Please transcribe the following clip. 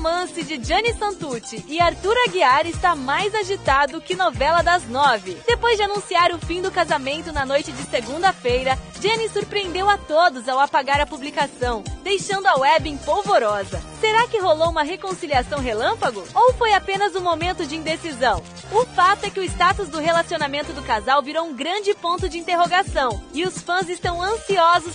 romance de Gianni Santucci e Arthur Aguiar está mais agitado que novela das 9. Depois de anunciar o fim do casamento na noite de segunda-feira, Gianni surpreendeu a todos ao apagar a publicação, deixando a web em polvorosa. Será que rolou uma reconciliação relâmpago? Ou foi apenas um momento de indecisão? O fato é que o status do relacionamento do casal virou um grande ponto de interrogação, e os fãs estão ansiosos